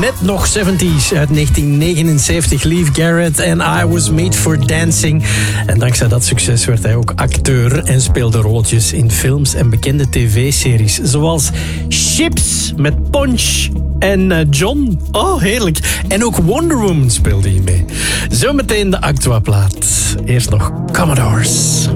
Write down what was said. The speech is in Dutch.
Net nog 70s uit 1979. Leif Garrett en I Was Made for Dancing. En dankzij dat succes werd hij ook acteur en speelde rolletjes in films en bekende tv-series. Zoals Chips met Punch en John. Oh, heerlijk. En ook Wonder Woman speelde hij mee. Zometeen de Actua-plaat. Eerst nog Commodores.